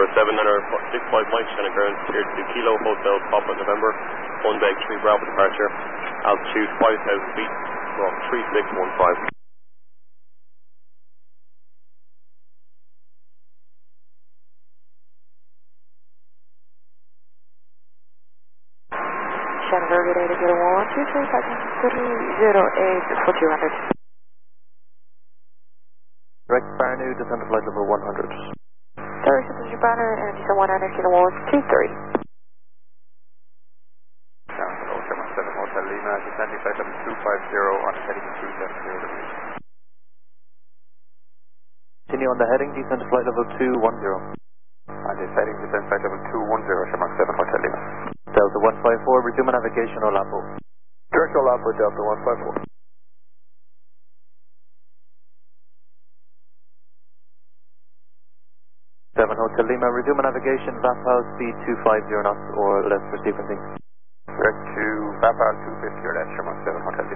November 765 Mike Shannon Ground, cleared to Kilo Hotel Papa November, 1 Bag 3 Bravo departure, altitude 5,000 feet, Rock 3615. Shannon Ground, get 801, 235, 308 for 200. Direct Barnu, descend to flight level 100. Sorry, Citizen Banner, and descend 100, Kilo 123. Sherman 7 Hotel Lima, descending flight level 250 on heading 270 degrees. Continue on the heading, descend to flight level 210. And descending descend flight level 210, Sherman 7 Hotel Lima. Delta 154, resume navigation Olapo. Direct Olapo, Delta 154. Hotel Lima, resume navigation, VAPAL speed 250 knots or less for sequencing. Direct to VAPAL 250 or less, Sherman 7 Hotel Lima.